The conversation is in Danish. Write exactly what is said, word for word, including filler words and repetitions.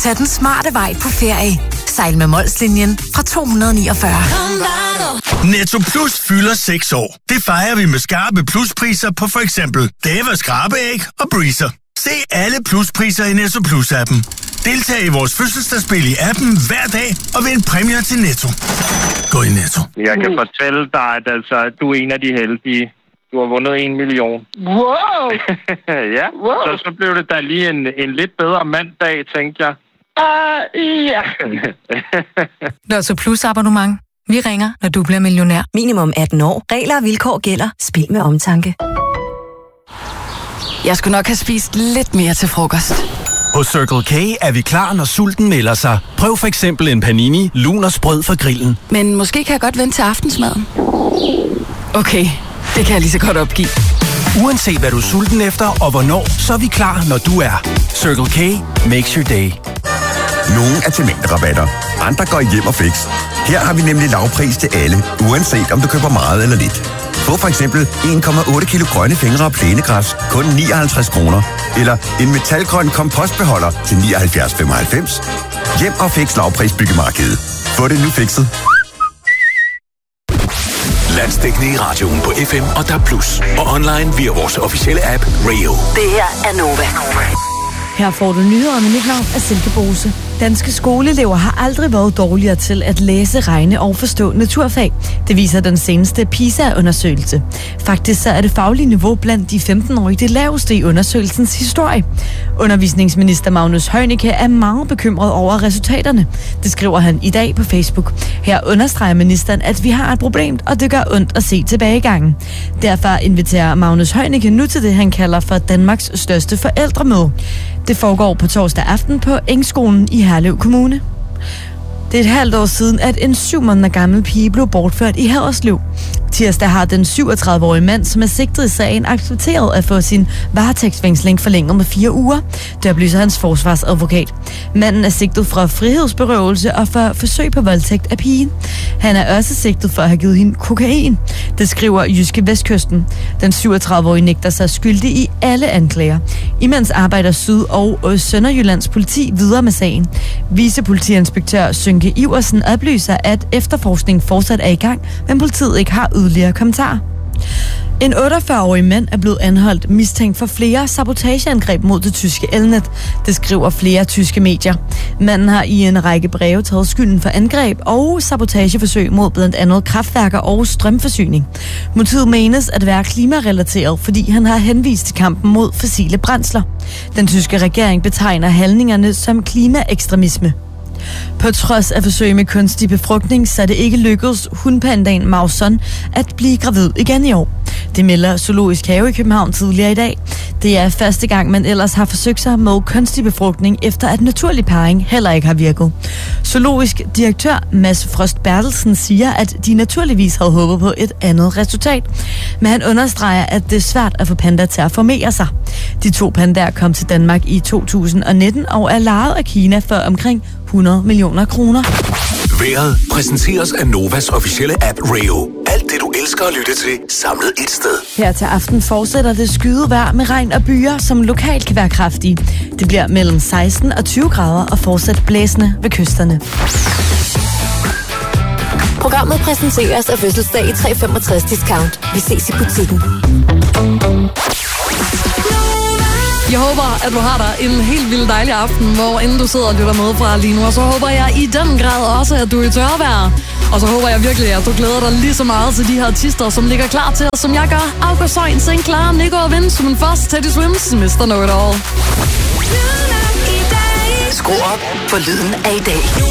Tag den smarte vej på ferie. Sejl med Molslinjen fra to hundrede niogfyrre. Netto Plus fylder seks år. Det fejrer vi med skarpe pluspriser på for eksempel Davas skrabeæg og Breezer. Se alle pluspriser i Netto Plus-appen. Deltag i vores fødselsdagsspil i appen hver dag og vind præmier til Netto. Gå i Netto. Jeg kan fortælle dig, at altså, du er en af de heldige. Du har vundet en million. Wow! Ja, wow. Så, så blev det da lige en, en lidt bedre manddag, tænkte jeg. Uh, ja. Netto Plus abonnement. Vi ringer, når du bliver millionær. Minimum atten år. Regler og vilkår gælder. Spil med omtanke. Jeg skulle nok have spist lidt mere til frokost. Hos Circle K er vi klar, når sulten melder sig. Prøv for eksempel en panini, lun og sprød fra grillen. Men måske kan jeg godt vente til aftensmaden. Okay, det kan jeg lige så godt opgive. Uanset hvad du er sulten efter og hvornår, så er vi klar, når du er. Circle K makes your day. Nogle er til mængderabatter, andre går hjem og fix. Her har vi nemlig lavpris til alle, uanset om du køber meget eller lidt. Få for eksempel en komma otte kilo grønne fingre og plænegræs, kun nioghalvtreds kroner. Eller en metalgrøn kompostbeholder til nioghalvfjerds komma femoghalvfems. Hjem og fix lavpris byggemarkedet. Få det nu fikset. Landsdækkende i radioen på F M og D A B plus. Og online via vores officielle app Radio. Det her er Nova. Her får du nyhederne. Mit navn er Silke Bose. Danske skoleelever har aldrig været dårligere til at læse, regne og forstå naturfag. Det viser den seneste PISA-undersøgelse. Faktisk så er det faglige niveau blandt de femten-årige det laveste i undersøgelsens historie. Undervisningsminister Magnus Heunicke er meget bekymret over resultaterne. Det skriver han i dag på Facebook. Her understreger ministeren, at vi har et problem, og det gør ondt at se tilbagegangen. Derfor inviterer Magnus Heunicke nu til det, han kalder for Danmarks største forældremøde. Det foregår på torsdag aften på Engskolen i Herlev Kommune. Det er et halvt år siden, at en syv måneder gammel pige blev bortført i Haderslev. Tirsdag har den syvogtredive-årige mand, som er sigtet i sagen, accepteret at få sin varetægtsfængsling forlænget med fire uger. Det oplyser hans forsvarsadvokat. Manden er sigtet for frihedsberøvelse og for forsøg på voldtægt af pigen. Han er også sigtet for at have givet hende kokain. Det skriver Jyske Vestkysten. Den syvogtredive-årige nægter sig skyldig i alle anklager. Imens arbejder Syd- og Sønderjyllands politi videre med sagen. Vicepolitiinspektør Synke Iversen oplyser, at efterforskningen fortsat er i gang, men politiet ikke har yderligere kommentarer. En otteogfyrre-årig mand er blevet anholdt mistænkt for flere sabotageangreb mod det tyske elnet. Det skriver flere tyske medier. Manden har i en række breve taget skylden for angreb og sabotageforsøg mod blandt andet kraftværker og strømforsyning. Motivet menes at være klimarelateret, fordi han har henvist til kampen mod fossile brændsler. Den tyske regering betegner handlingerne som klimaekstremisme. På trods af forsøg med kunstig befrugtning, så er det ikke lykkedes hundpandaen Mauson at blive gravid igen i år. Det melder Zoologisk Have i København tidligere i dag. Det er første gang, man ellers har forsøgt sig med kunstig befrugtning, efter at naturlig parring heller ikke har virket. Zoologisk direktør Mads Frost Bertelsen siger, at de naturligvis havde håbet på et andet resultat. Men han understreger, at det er svært at få pandaer til at formere sig. De to pandaer kom til Danmark i to tusind og nitten og er lejet af Kina for omkring hundrede millioner kroner. Vejret præsenteres af Novas officielle app Radio. Alt det, du elsker at lytte til, samlet et sted. Her til aften fortsætter det skyde vejr med regn og byer, som lokalt kan være kraftige. Det bliver mellem seksten og tyve grader og fortsat blæsende ved kysterne. Programmet præsenteres af fødselsdag i tre femogtres discount. Vi ses i butikken. Jeg håber, at du har dig en helt vildt dejlig aften, hvor inden du sidder og lytter med fra lige nu. Og så håber jeg i den grad også, at du er i tørvejr. Og så håber jeg virkelig, at du glæder dig lige så meget til de her artister, som ligger klar til os, som jeg gør. August Søjn, Sinclair, Nico og Vince, som en først, Teddy Swims, mister Know It All. Skru op for lyden af i dag.